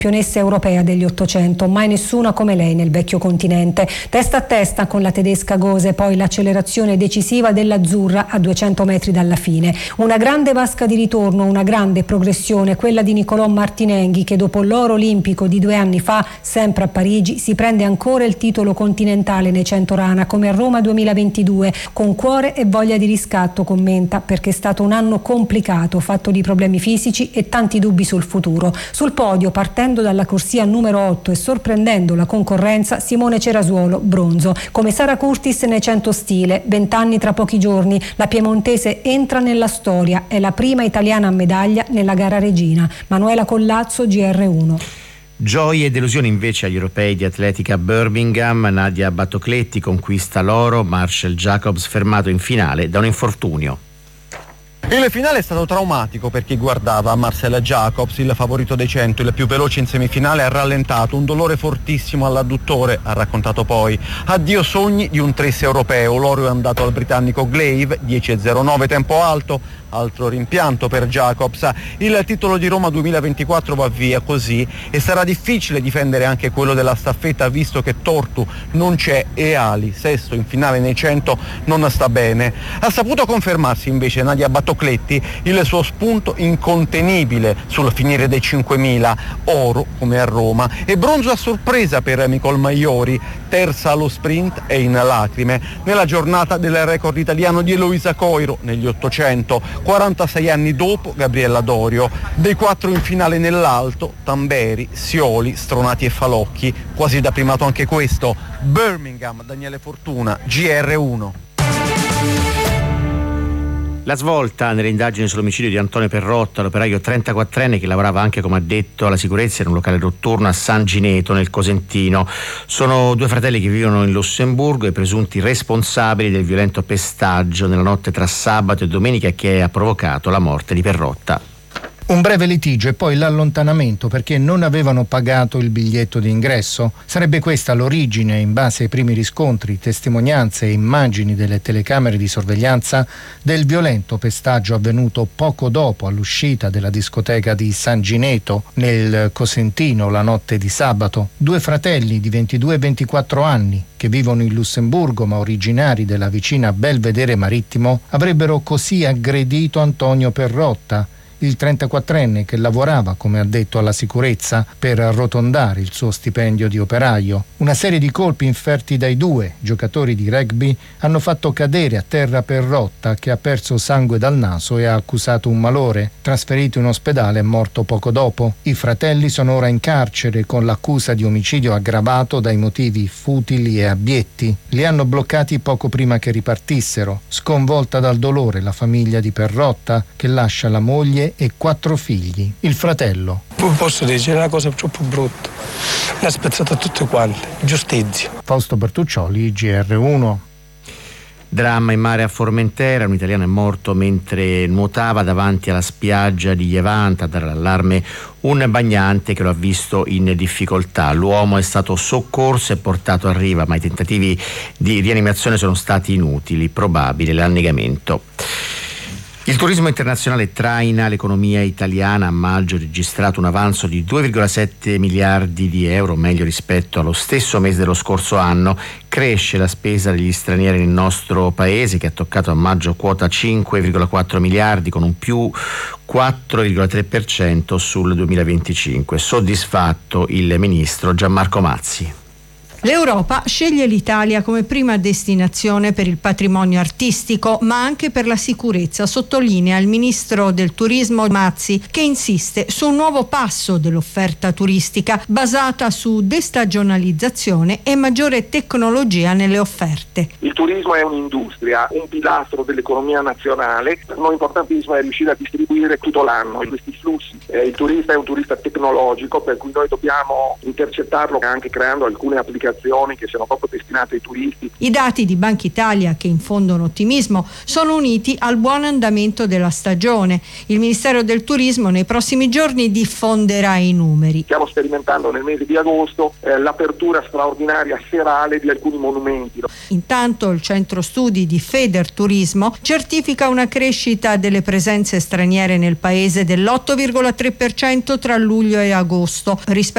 campionessa europea degli 800, mai nessuna come lei nel vecchio continente. Testa a testa con la tedesca Gose, poi l'accelerazione decisiva dell'azzurra a 200 metri dalla fine. Una grande vasca di ritorno, una grande progressione, quella di Nicolò Martinenghi, che dopo l'oro olimpico di 2 anni fa, sempre a Parigi, si prende ancora il titolo continentale nei 100 rana, come a Roma 2022, con cuore e voglia di riscatto, commenta, perché è stato un anno complicato, fatto di problemi fisici e tanti dubbi sul futuro. Sul podio, partendo dalla corsia numero 8 e sorprendendo la concorrenza, Simone Cerasuolo, bronzo. Come Sara Curtis nei 100 stile, 20 anni tra pochi giorni, la piemontese entra nella storia, è la prima italiana a medaglia nella gara regina. Manuela Collazzo, GR1. Gioie e delusioni invece agli europei di atletica a Birmingham. Nadia Battocletti conquista l'oro, Marcel Jacobs fermato in finale da un infortunio. Il finale è stato traumatico per chi guardava. Marcel Jacobs, il favorito dei 100, il più veloce in semifinale, ha rallentato, un dolore fortissimo all'adduttore, ha raccontato poi. Addio sogni di un tris europeo, l'oro è andato al britannico Glaive, 10.09 tempo alto, altro rimpianto per Jacobs. Il titolo di Roma 2024 va via così e sarà difficile difendere anche quello della staffetta, visto che Tortu non c'è e Ali, sesto in finale nei 100, non sta bene. Ha saputo confermarsi invece Nadia Battocletti, il suo spunto incontenibile sul finire dei 5.000, oro come a Roma, e bronzo a sorpresa per Nicole Maiori, terza allo sprint e in lacrime nella giornata del record italiano di Eloisa Coiro negli 800, 46 anni dopo Gabriella Dorio. Dei 4 in finale nell'alto, Tamberi, Sioli, Stronati e Falocchi, quasi da primato anche questo. Birmingham, Daniele Fortuna, GR1. La svolta nelle indagini sull'omicidio di Antonio Perrotta, l'operaio 34enne che lavorava anche come addetto alla sicurezza in un locale notturno a San Gineto nel Cosentino. Sono 2 fratelli che vivono in Lussemburgo e presunti responsabili del violento pestaggio nella notte tra sabato e domenica che ha provocato la morte di Perrotta. Un breve litigio e poi l'allontanamento perché non avevano pagato il biglietto di ingresso. Sarebbe questa l'origine, in base ai primi riscontri, testimonianze e immagini delle telecamere di sorveglianza, del violento pestaggio avvenuto poco dopo all'uscita della discoteca di San Gineto nel Cosentino la notte di sabato. 2 fratelli di 22 e 24 anni che vivono in Lussemburgo ma originari della vicina Belvedere Marittimo avrebbero così aggredito Antonio Perrotta, il 34enne che lavorava come addetto alla sicurezza per arrotondare il suo stipendio di operaio. Una serie di colpi inferti dai 2 giocatori di rugby hanno fatto cadere a terra Perrotta, che ha perso sangue dal naso e ha accusato un malore. Trasferito in ospedale è morto poco dopo. I fratelli sono ora in carcere con l'accusa di omicidio aggravato dai motivi futili e abietti. Li hanno bloccati poco prima che ripartissero. Sconvolta dal dolore la famiglia di Perrotta, che lascia la moglie e 4 figli. Il fratello: posso dire, è una cosa troppo brutta, mi ha spezzato tutte quante, giustizia. Fausto Bertuccioli, GR1. Dramma in mare a Formentera, un italiano è morto mentre nuotava davanti alla spiaggia di Levante. A dare l'allarme un bagnante che lo ha visto in difficoltà. L'uomo è stato soccorso e portato a riva, ma i tentativi di rianimazione sono stati inutili, probabile l'annegamento. Il turismo internazionale traina l'economia italiana. A maggio ha registrato un avanzo di 2,7 miliardi di euro, meglio rispetto allo stesso mese dello scorso anno. Cresce la spesa degli stranieri nel nostro paese, che ha toccato a maggio quota 5,4 miliardi con un più 4,3% sul 2025. Soddisfatto il ministro Gianmarco Mazzi. L'Europa sceglie l'Italia come prima destinazione per il patrimonio artistico, ma anche per la sicurezza, sottolinea il ministro del turismo Mazzi, che insiste su un nuovo passo dell'offerta turistica basata su destagionalizzazione e maggiore tecnologia nelle offerte. Il turismo è un'industria, un pilastro dell'economia nazionale. Per noi importantissimo è riuscire a distribuire tutto l'anno questi flussi. Il turista è un turista tecnologico, per cui noi dobbiamo intercettarlo anche creando alcune applicazioni che siano proprio destinate ai turisti. I dati di Banca Italia, che infondono ottimismo, sono uniti al buon andamento della stagione. Il Ministero del Turismo nei prossimi giorni diffonderà i numeri. Stiamo sperimentando nel mese di agosto l'apertura straordinaria serale di alcuni monumenti. Intanto il centro studi di Federturismo certifica una crescita delle presenze straniere nel paese dell'8,3% tra luglio e agosto rispetto